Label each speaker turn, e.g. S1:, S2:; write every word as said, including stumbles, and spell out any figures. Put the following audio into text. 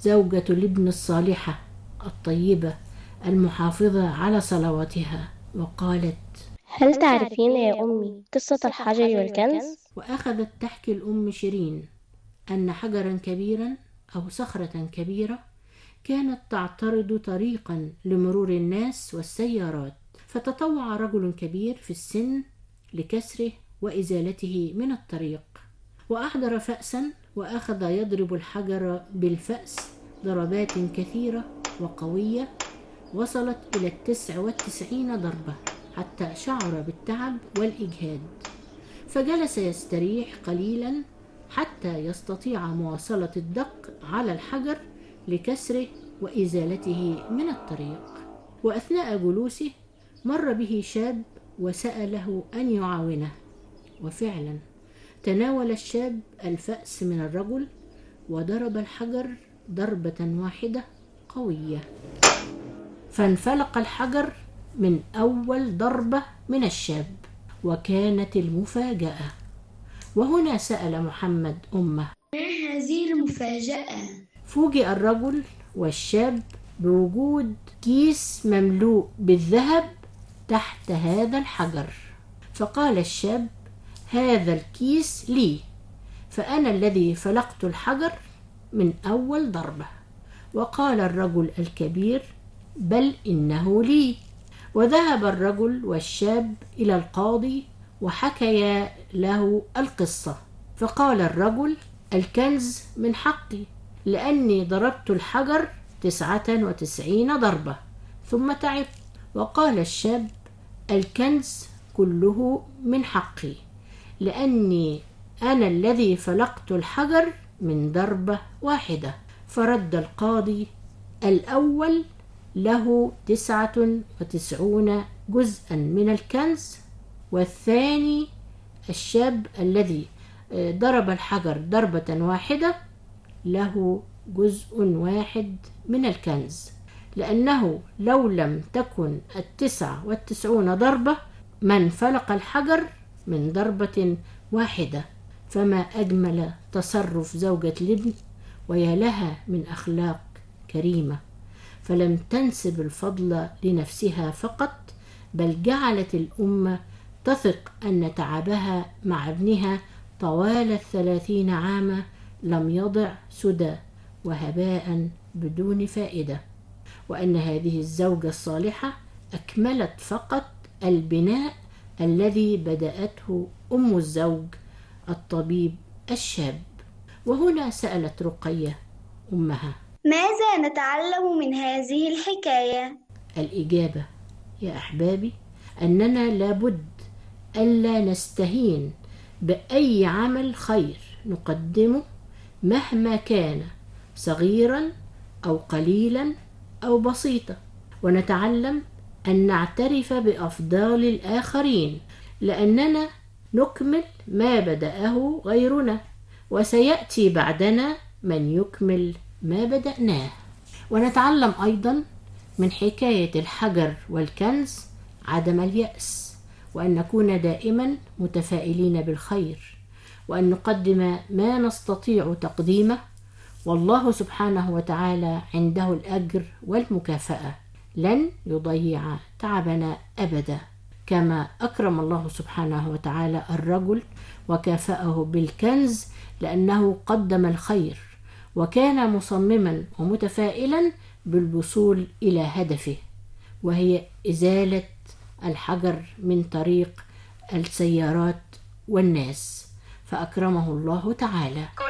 S1: زوجة الابن الصالحة الطيبة المحافظة على صلواتها، وقالت:
S2: هل تعرفين يا أمي قصة الحجر والكنز؟
S1: وأخذت تحكي الأم شيرين أن حجرا كبيرا أو صخرة كبيرة كانت تعترض طريقا لمرور الناس والسيارات، فتطوع رجل كبير في السن لكسره وإزالته من الطريق، وأحضر فأسا وأخذ يضرب الحجر بالفأس ضربات كثيرة وقوية وصلت إلى التسع والتسعين ضربة حتى شعر بالتعب والإجهاد، فجلس يستريح قليلا حتى يستطيع مواصلة الدق على الحجر لكسره وإزالته من الطريق. وأثناء جلوسه مر به شاب وسأله أن يعاونه، وفعلا تناول الشاب الفأس من الرجل وضرب الحجر ضربة واحدة قوية، فانفلق الحجر من أول ضربة من الشاب. وكانت المفاجأة، وهنا سأل محمد أمه:
S3: ما هذه المفاجأة؟
S1: فوجئ الرجل والشاب بوجود كيس مملوء بالذهب تحت هذا الحجر، فقال الشاب: هذا الكيس لي، فأنا الذي فلقت الحجر من أول ضربة. وقال الرجل الكبير: بل إنه لي. وذهب الرجل والشاب إلى القاضي وحكيا له القصة، فقال الرجل: الكنز من حقي لأني ضربت الحجر تسعة وتسعين ضربة ثم تعبت. وقال الشاب: الكنز كله من حقي لأني أنا الذي فلقت الحجر من ضربة واحدة. فرد القاضي: الأول له تسعة وتسعون جزءا من الكنز، والثاني الشاب الذي ضرب الحجر ضربة واحدة له جزء واحد من الكنز، لأنه لو لم تكن التسعة والتسعون ضربة ما انفلق الحجر من ضربة واحدة. فما أجمل تصرف زوجة الابن، ويا لها من أخلاق كريمة، فلم تنسب الفضل لنفسها فقط، بل جعلت الأمة تثق أن تعبها مع ابنها طوال الثلاثين عاما لم يضع سدى وهباء بدون فائدة، وأن هذه الزوجة الصالحة أكملت فقط البناء الذي بدأته أم الزوج الطبيب الشاب. وهنا سألت رقية أمها:
S3: ماذا نتعلم من هذه الحكاية؟
S1: الإجابة يا أحبابي أننا لابد ألا نستهين بأي عمل خير نقدمه مهما كان صغيرا أو قليلا أو بسيطا، ونتعلم أن نعترف بأفضال الآخرين، لأننا نكمل ما بدأه غيرنا، وسيأتي بعدنا من يكمل ما بدأناه. ونتعلم أيضا من حكاية الحجر والكنز عدم اليأس، وأن نكون دائما متفائلين بالخير، وأن نقدم ما نستطيع تقديمه، والله سبحانه وتعالى عنده الأجر والمكافأة، لن يضيع تعبنا أبدا، كما أكرم الله سبحانه وتعالى الرجل وكافأه بالكنز لأنه قدم الخير وكان مصمما ومتفائلا بالوصول إلى هدفه، وهي إزالة الحجر من طريق السيارات والناس، فأكرمه الله تعالى.